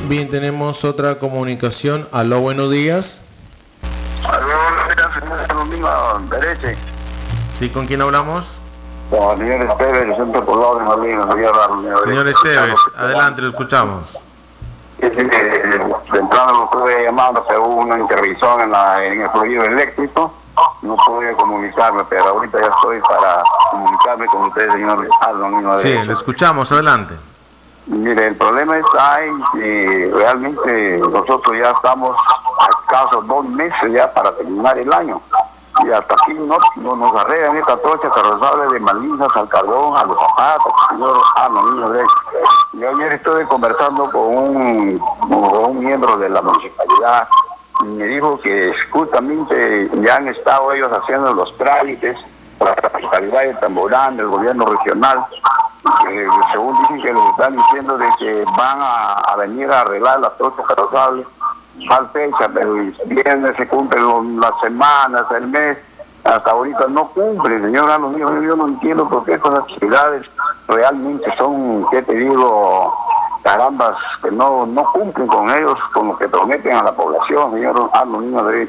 Bien, tenemos otra comunicación. Aló, buenos días. Aló, buenos días, derecha. Sí, ¿con quién hablamos? Con el señor Esteves, del Centro Poblado de Malvinas. Señor Esteves, adelante, lo escuchamos. De entrada lo estuve llamando, pero hubo una intervención en el fluido eléctrico. No pude comunicarme, pero ahorita ya estoy para comunicarme con ustedes, señor Arno. Sí, lo escuchamos, adelante. Mire, el problema está en que realmente nosotros ya estamos a escasos 2 meses ya para terminar el año. Y hasta aquí no nos arreglan esta trocha carrozable de Malvinas al carbón, a los zapatos, señor Arno. Yo ayer estuve conversando con un miembro de la municipalidad y me dijo que justamente ya han estado ellos haciendo los trámites para la municipalidad de Tamborán, del gobierno regional. Según dicen que les están diciendo de que van a venir a arreglar las trochas carrozables tal fecha, pero viernes se cumplen las semanas, el mes, hasta ahorita no cumple, señor Arno. Yo no entiendo por qué estas actividades realmente son, ¿qué te digo? Carambas, que no cumplen con ellos, con lo que prometen a la población, señor Arno.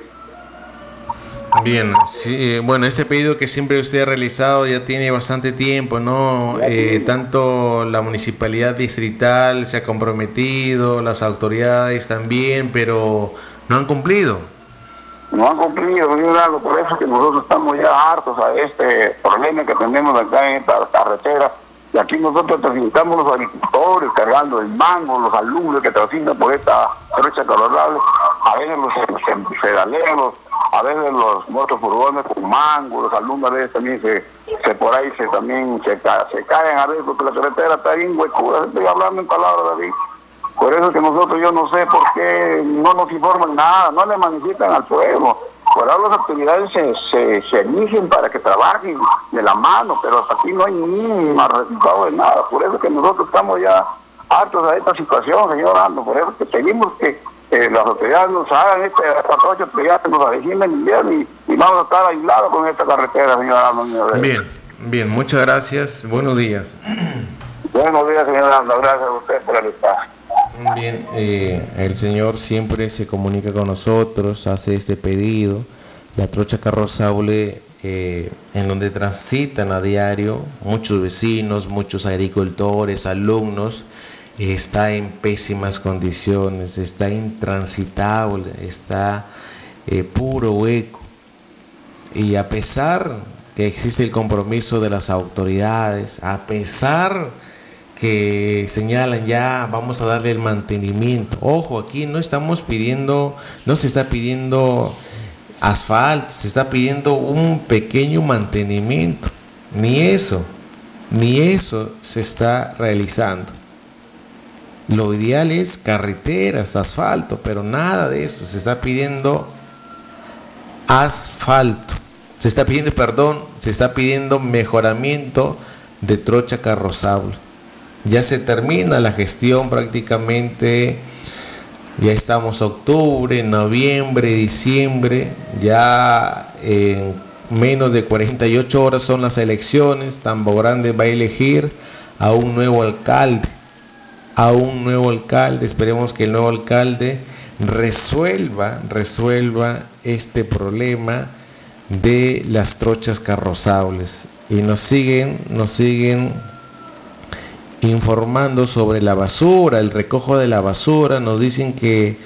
Bien, sí, bueno, este pedido que siempre usted ha realizado ya tiene bastante tiempo, ¿no? Tanto la municipalidad distrital se ha comprometido, las autoridades también, pero no han cumplido. No han cumplido, señor Arno, por eso que nosotros estamos ya hartos a este problema que tenemos acá en esta carretera. Y aquí nosotros transitamos los agricultores cargando el mango, los alumnos que transitan por esta trocha carrozable, a veces los pedaleros, a veces los motos-furgones con mango, los alumnos a veces también por ahí se caen a veces porque la carretera está bien huecuda. Estoy hablando en palabras, David. Por eso que nosotros, yo no sé por qué no nos informan nada, no le manifiestan al pueblo. Por ahora las actividades se inician para que trabajen de la mano, pero hasta aquí no hay ni más resultado de nada. Por eso que nosotros estamos ya hartos a esta situación, señor Arno. Por eso que pedimos que las autoridades nos hagan esta trocha, que nos avecina el invierno y vamos a estar aislados con esta carretera, señor Arno. Bien, muchas gracias. Buenos días. Buenos días, señor Arno. Gracias a usted por el espacio. Bien, el señor siempre se comunica con nosotros, hace este pedido. La trocha carrozable en donde transitan a diario muchos vecinos, muchos agricultores, alumnos, está en pésimas condiciones, está intransitable, está puro hueco. Y a pesar que existe el compromiso de las autoridades, a pesar que señalan ya vamos a darle el mantenimiento. Ojo, aquí no se está pidiendo asfalto, se está pidiendo un pequeño mantenimiento. Ni eso se está realizando. Lo ideal es carreteras, asfalto, pero nada de eso. Se está pidiendo asfalto. Se está pidiendo mejoramiento de trocha carrozable. Ya se termina la gestión prácticamente, ya estamos octubre, noviembre, diciembre, ya en menos de 48 horas son las elecciones. Tambo Grande va a elegir a un nuevo alcalde, esperemos que el nuevo alcalde resuelva este problema de las trochas carrozables. Y nos siguen informando sobre la basura, el recojo de la basura. Nos dicen que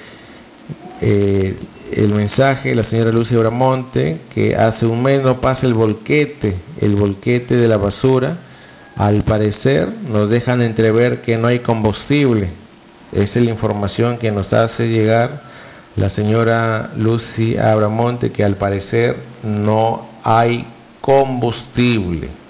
el mensaje, la señora Lucy Bramonte, que hace un mes no pasa el volquete de la basura. Al parecer nos dejan entrever que no hay combustible. Esa es la información que nos hace llegar la señora Lucy Abramonte, que al parecer no hay combustible.